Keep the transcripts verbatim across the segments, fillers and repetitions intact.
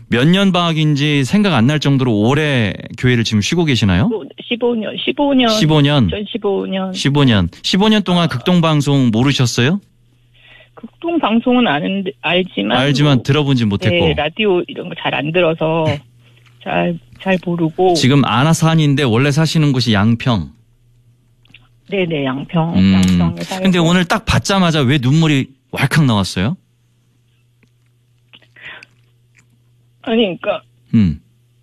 몇 년 방학인지 생각 안 날 정도로 오래 교회를 지금 쉬고 계시나요? 십오 년, 십오 년. 십오 년. 이천십오 년. 십오 년. 십오 년 동안 극동방송 모르셨어요? 극동방송은 아는데, 알지만. 알지만 뭐, 들어보진 못했고. 네, 라디오 이런 거 잘 안 들어서 잘, 잘 모르고. 지금 안산인데 원래 사시는 곳이 양평. 네네, 양평. 음. 양평에 살고. 근데 오늘 딱 받자마자 왜 눈물이 왈칵 나왔어요? 아니, 그러니까. 음.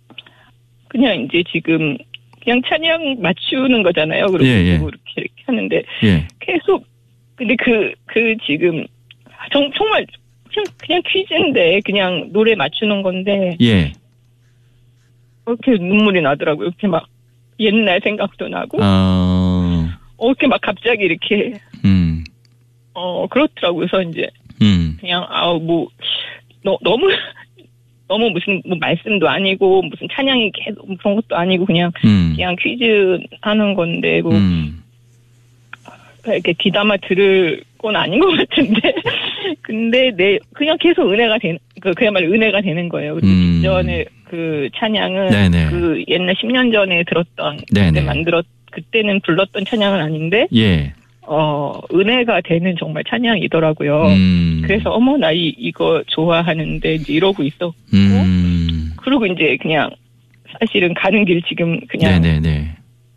그냥 이제 지금 그냥 찬양 맞추는 거잖아요. 그리고 예, 예. 이렇게, 이렇게 하는데. 예. 계속, 근데 그, 그 지금, 정, 정말, 그냥, 그냥 퀴즈인데, 그냥 노래 맞추는 건데. 예. 이렇게 눈물이 나더라고요. 이렇게 막, 옛날 생각도 나고. 어. 어, 이렇게 막 갑자기 이렇게. 음. 어, 그렇더라고요. 그래서 이제. 음. 그냥, 아우, 뭐, 너, 너무, 너무 무슨, 뭐, 말씀도 아니고, 무슨 찬양이 계속 그런 것도 아니고, 그냥, 음. 그냥 퀴즈 하는 건데, 뭐, 음. 이렇게 귀담아 들을 건 아닌 것 같은데. 근데, 내, 그냥 계속 은혜가 되는, 그, 그야말로 은혜가 되는 거예요. 그리고 음. 직전에 그 찬양은, 네네. 그 옛날 십 년 전에 들었던, 네네. 그때 만들었, 그때는 불렀던 찬양은 아닌데, 예. 어, 은혜가 되는 정말 찬양이더라고요. 음. 그래서, 어머, 나 이, 이거 좋아하는데, 이제 이러고 있었고, 음. 그리고 이제 그냥, 사실은 가는 길 지금 그냥, 네네네.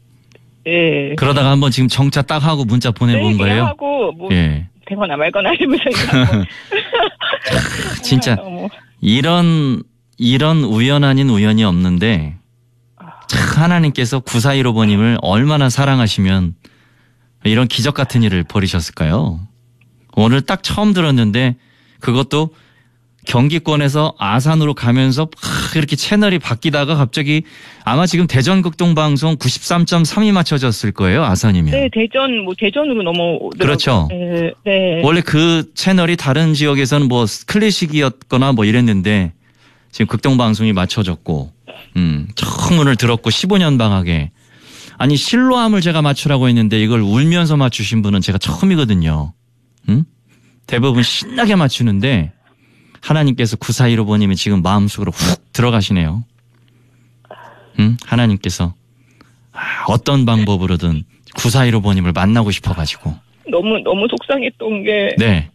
예. 그러다가 한번 지금 정차 딱 하고 문자 보내본 네, 거예요? 하고, 뭐, 예. 되거나 말거나 이러면서, 그냥 진짜, 너무. 이런, 이런 우연 아닌 우연이 없는데, 참 하나님께서 구사일오 번님을 얼마나 사랑하시면 이런 기적 같은 일을 벌이셨을까요? 오늘 딱 처음 들었는데 그것도 경기권에서 아산으로 가면서 이렇게 채널이 바뀌다가 갑자기 아마 지금 대전극동방송 구십삼 점 삼이 맞춰졌을 거예요. 아산이면. 네, 대전, 뭐, 대전으로 넘어. 그렇죠. 네, 네. 원래 그 채널이 다른 지역에서는 뭐 클래식이었거나 뭐 이랬는데 지금 극동방송이 맞춰졌고, 음, 처음 오늘 들었고 십오 년 방학에. 아니, 실로암을 제가 맞추라고 했는데 이걸 울면서 맞추신 분은 제가 처음이거든요. 음? 대부분 신나게 맞추는데 하나님께서 구사일오 번님이 지금 마음속으로 훅 들어가시네요. 음? 하나님께서 어떤 방법으로든 구사일오 번님을 만나고 싶어가지고. 너무, 너무 속상했던 게. 네.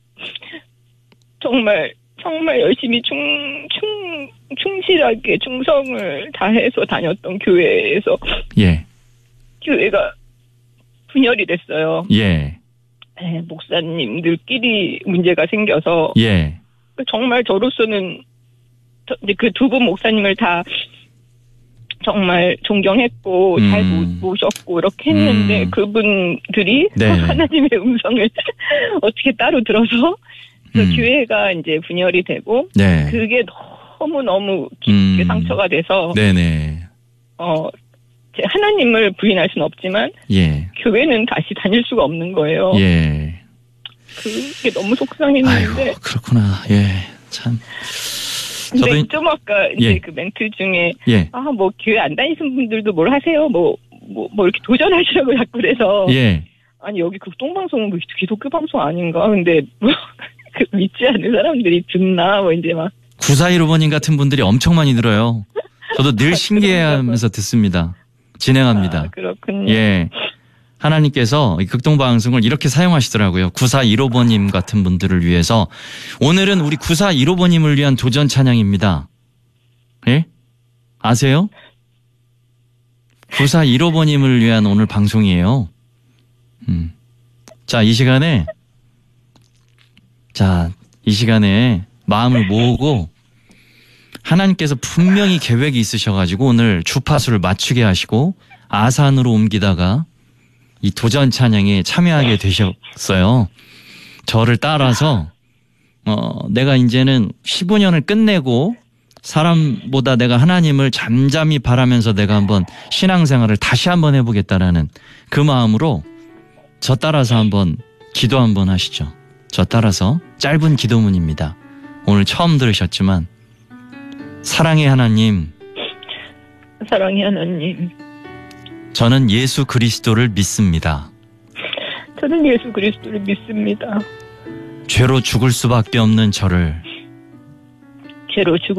정말, 정말 열심히 충, 충, 충실하게 충성을 다해서 다녔던 교회에서. 예. 교회가 분열이 됐어요. 예. 네, 목사님들끼리 문제가 생겨서. 예. 정말 저로서는 이제 그 두 분 목사님을 다 정말 존경했고 음. 잘 모셨고 이렇게 했는데 음. 그분들이 네. 하나님의 음성을 어떻게 따로 들어서 그 음. 교회가 이제 분열이 되고 네. 그게 너무 너무 깊게 음. 상처가 돼서 네네. 어 제 하나님을 부인할 수는 없지만 예. 교회는 다시 다닐 수가 없는 거예요. 예. 그게 너무 속상했는데. 아이고, 그렇구나. 예. 참. 근데 저도 좀 아까 이제 예. 그 멘트 중에 예. 아 뭐 교회 안 다니시는 분들도 뭘 하세요? 뭐 뭐 뭐 이렇게 도전하시라고 자꾸 그래서 예. 아니 여기 극동방송은 뭐 기독교 방송 아닌가? 근데 뭐 그 믿지 않는 사람들이 듣나 뭐 이제 막 구사일오 번님 같은 분들이 엄청 많이 들어요. 저도 늘 신기해하면서 듣습니다. 진행합니다. 아, 그렇군요. 예. 하나님께서 이 극동방송을 이렇게 사용하시더라고요. 구사일오 번님 같은 분들을 위해서. 오늘은 우리 구사일오 번님을 위한 도전 찬양입니다. 예? 아세요? 구사일오 번님을 위한 오늘 방송이에요. 음. 자, 이 시간에, 자, 이 시간에 마음을 모으고 하나님께서 분명히 계획이 있으셔가지고 오늘 주파수를 맞추게 하시고 아산으로 옮기다가 이 도전 찬양에 참여하게 되셨어요. 저를 따라서 어 내가 이제는 십오 년을 끝내고 사람보다 내가 하나님을 잠잠히 바라면서 내가 한번 신앙생활을 다시 한번 해보겠다라는 그 마음으로 저 따라서 한번 기도 한번 하시죠. 저 따라서 짧은 기도문입니다. 오늘 처음 들으셨지만 사랑의 하나님, 사랑의 하나님, 저는 예수 그리스도를 믿습니다. 저는 예수 그리스도를 믿습니다. 죄로 죽을 수밖에 없는 저를 죄로 죽을